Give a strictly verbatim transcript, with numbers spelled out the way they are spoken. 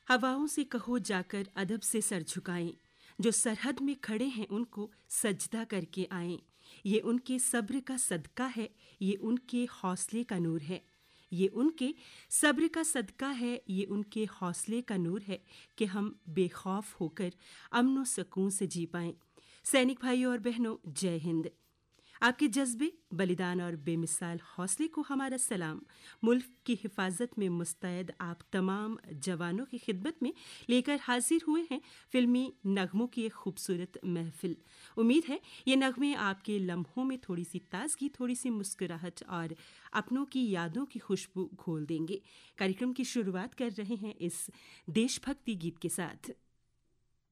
हवाओं से कहो जाकर अदब से सर झुकाएं, जो सरहद में खड़े हैं उनको सजदा करके आएं। ये उनके सब्र का सदका है, ये उनके हौसले का नूर है। ये उनके सब्र का सदका है, ये उनके हौसले का नूर है कि हम बेखौफ होकर अमन व सुकून से जी पाएं। सैनिक भाइयों और बहनों, जय हिंद। आपके जज्बे, बलिदान और बेमिसाल हौसले को हमारा सलाम। मुल्क की हिफाजत में मुस्तैद आप तमाम जवानों की खिदमत में लेकर हाजिर हुए हैं फिल्मी नगमों की एक खूबसूरत महफिल। उम्मीद है ये नगमे आपके लम्हों में थोड़ी सी ताजगी, थोड़ी सी मुस्कुराहट और अपनों की यादों की खुशबू घोल देंगे। कार्यक्रम की शुरुआत कर रहे हैं इस देशभक्ति गीत के साथ।